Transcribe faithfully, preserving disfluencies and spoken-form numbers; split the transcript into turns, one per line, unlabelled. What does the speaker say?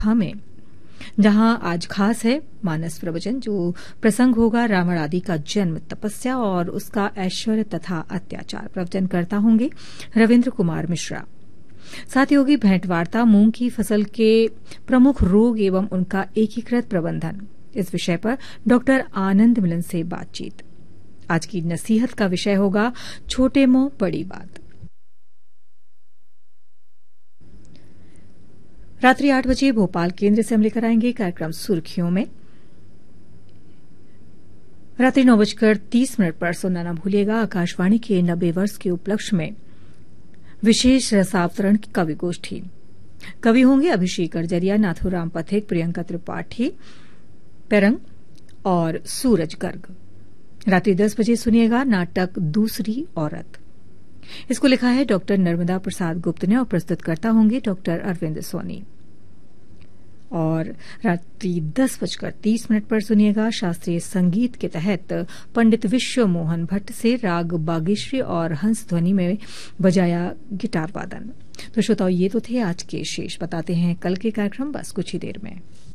में, जहां आज खास है मानस प्रवचन, जो प्रसंग होगा रावण आदि का जन्म, तपस्या और उसका ऐश्वर्य तथा अत्याचार। प्रवचन करता होंगे रविन्द्र कुमार मिश्रा। साथ ही होगी भेंटवार्ता, मूंग की फसल के प्रमुख रोग एवं उनका एकीकृत प्रबंधन। इस विषय पर डॉक्टर आनंद मिलन से बातचीत। आज की नसीहत का विषय होगा छोटे मुंह बड़ी बात। रात्रि आठ बजे भोपाल केंद्र से हम लेकर आएंगे कार्यक्रम सुर्खियों में। रात्रि नौ बजकर तीस मिनट पर सुनना न भूलिएगा आकाशवाणी के नब्बे वर्ष के उपलक्ष्य में विशेष रसावतरण की कवि गोष्ठी। कवि होंगे अभिषेक अर्जरिया, नाथुराम पथिक, प्रियंका त्रिपाठी पेरंग और सूरज गर्ग। रात्रि दस बजे सुनिएगा नाटक दूसरी औरत। इसको लिखा है डॉक्टर नर्मदा प्रसाद गुप्त ने और प्रस्तुत करता होंगे डॉक्टर अरविंद सोनी। और रात्रि दस बजकर तीस मिनट पर सुनिएगा शास्त्रीय संगीत के तहत पंडित विश्व मोहन भट्ट से राग बागेश्वरी और हंस ध्वनि में बजाया गिटार वादन। तो श्रोताओं, ये तो थे आज के शेष। बताते हैं कल के कार्यक्रम बस कुछ ही देर में।